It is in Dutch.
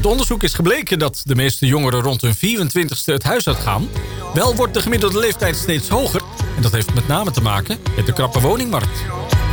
Uit onderzoek is gebleken dat de meeste jongeren rond hun 24ste het huis uitgaan. Wel wordt de gemiddelde leeftijd steeds hoger. En dat heeft met name te maken met de krappe woningmarkt.